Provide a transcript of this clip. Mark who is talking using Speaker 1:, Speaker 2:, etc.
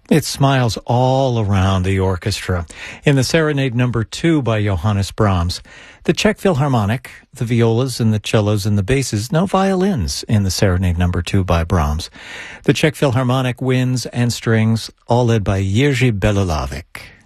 Speaker 1: It smiles all around the orchestra. In the Serenade No. 2 by Johannes Brahms, the Czech Philharmonic, the violas and the cellos and the basses, no violins in the Serenade No. 2 by Brahms. The Czech Philharmonic winds and strings, all led by Jiří Belohlávek.